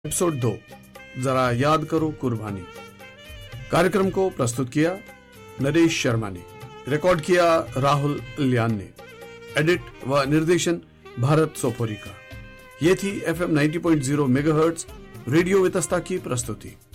Episode 2 जरा याद करो कुर्बानी। कार्यक्रम को प्रस्तुत किया नरेश शर्मा ने, रिकॉर्ड किया राहुल ल्यान ने, एडिट व निर्देशन भारत सोपोरी का। ये थी FM 90.0 मेगाहर्ट्ज रेडियो वितस्ता की प्रस्तुति।